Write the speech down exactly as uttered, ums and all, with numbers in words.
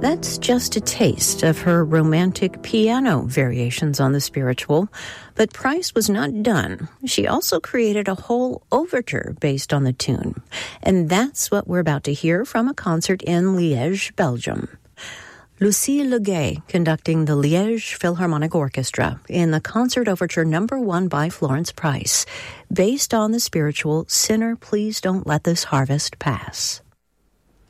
That's just a taste of her romantic piano variations on the spiritual. But Price was not done. She also created a whole overture based on the tune. And that's what we're about to hear from a concert in Liège, Belgium. Lucie Legay conducting the Liège Philharmonic Orchestra in the concert overture number one by Florence Price, based on the spiritual Sinner, Please Don't Let This Harvest Pass.